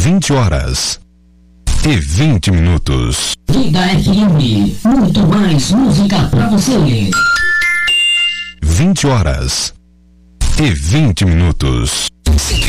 20h20. Vida FM, muito mais música pra você. 20h20.